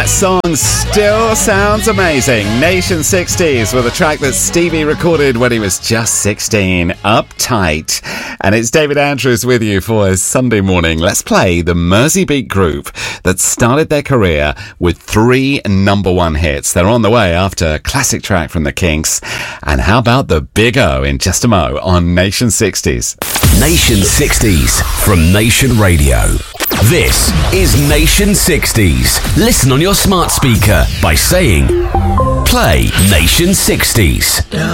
That song still sounds amazing. Nation 60s with a track that Stevie recorded when he was just 16, Uptight. And it's David Andrews with you for his Sunday morning. Let's play the Merseybeat group that started their career with 3 number 1 hits. They're on the way after a classic track from the Kinks. And how about the Big O in just a mo on Nation 60s? Nation 60s from Nation Radio. This is Nation 60s. Listen on your smart speaker by saying, play Nation 60s.